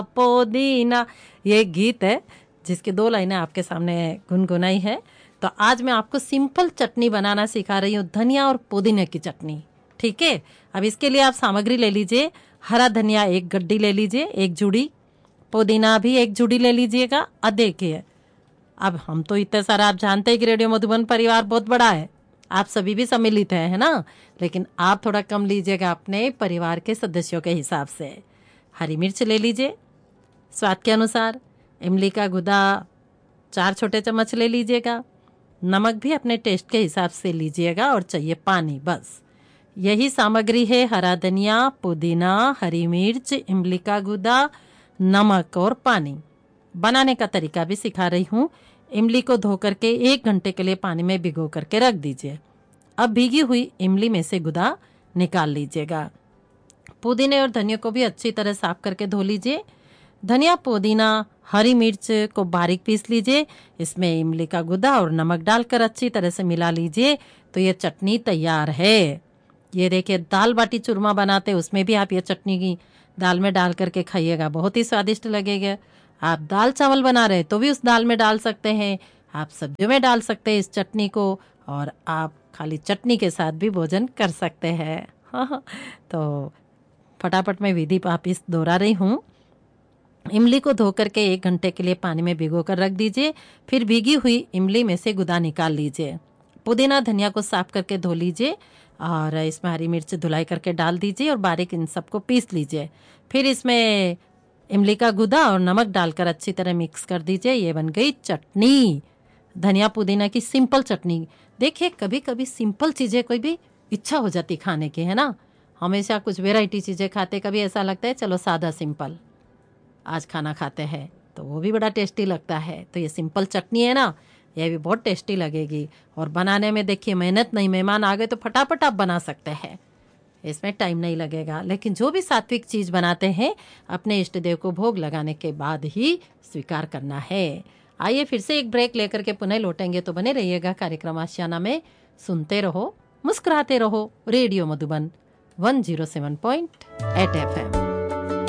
पुदीना, ये गीत है जिसकी 2 लाइनें आपके सामने गुनगुनाई है। तो आज मैं आपको सिंपल चटनी बनाना सिखा रही हूँ, धनिया और पुदीने की चटनी। ठीक है, अब इसके लिए आप सामग्री ले लीजिए। हरा धनिया 1 गड्डी ले लीजिए, 1 जुड़ी। पुदीना भी 1 जुड़ी ले लीजिएगा। देखिए, अब हम तो इतने सारा, आप जानते हैं कि रेडियो मधुबन परिवार बहुत बड़ा है, आप सभी भी सम्मिलित हैं, है ना। लेकिन आप थोड़ा कम लीजिएगा अपने परिवार के सदस्यों के हिसाब से। हरी मिर्च ले लीजिए स्वाद के अनुसार। इमली का गुदा 4 छोटे चम्मच ले लीजिएगा। नमक भी अपने टेस्ट के हिसाब से लीजिएगा और चाहिए पानी, बस यही सामग्री है। हरा धनिया, पुदीना, हरी मिर्च, इमली का गुदा, नमक और पानी। बनाने का तरीका भी सिखा रही हूँ। इमली को धो करके 1 घंटे के लिए पानी में भिगो करके रख दीजिए। अब भीगी हुई इमली में से गुदा निकाल लीजिएगा। पुदीने और धनिया को भी अच्छी तरह साफ करके धो लीजिए। धनिया, पुदीना, हरी मिर्च को बारीक पीस लीजिए। इसमें इमली का गुदा और नमक डालकर अच्छी तरह से मिला लीजिए तो ये चटनी तैयार है। ये देखिए, दाल बाटी चूरमा बनाते उसमें भी आप ये चटनी की दाल में डाल करके खाइएगा, बहुत ही स्वादिष्ट लगेगा। आप दाल चावल बना रहे तो भी उस दाल में डाल सकते हैं, आप सब्जियों में डाल सकते हैं इस चटनी को, और आप खाली चटनी के साथ भी भोजन कर सकते हैं। हाँ, तो फटाफट मैं विधि वापिस दोहरा रही हूँ। इमली को धो करके 1 घंटे के लिए पानी में भिगो कर रख दीजिए। फिर भीगी हुई इमली में से गुदा निकाल लीजिए। पुदीना, धनिया को साफ करके धो लीजिए और इसमें हरी मिर्च धुलाई करके डाल दीजिए और बारीक इन सबको पीस लीजिए। फिर इसमें इमली का गुदा और नमक डालकर अच्छी तरह मिक्स कर दीजिए। ये बन गई चटनी, धनिया पुदीना की सिंपल चटनी। देखिए, कभी कभी सिंपल चीज़ें कोई भी इच्छा हो जाती खाने की, है ना। हमेशा कुछ वेराइटी चीज़ें खाते, कभी ऐसा लगता है चलो सादा सिंपल आज खाना खाते हैं, तो वो भी बड़ा टेस्टी लगता है। तो ये सिंपल चटनी है ना, ये भी बहुत टेस्टी लगेगी। और बनाने में देखिए मेहनत नहीं, मेहमान आ गए तो फटाफट आप बना सकते हैं, इसमें टाइम नहीं लगेगा। लेकिन जो भी सात्विक चीज़ बनाते हैं अपने इष्ट देव को भोग लगाने के बाद ही स्वीकार करना है। आइए फिर से एक ब्रेक लेकर के पुनः लौटेंगे, तो बने रहिएगा कार्यक्रम आशियाना में। सुनते रहो, मुस्कुराते रहो, रेडियो मधुबन 107.8 FM।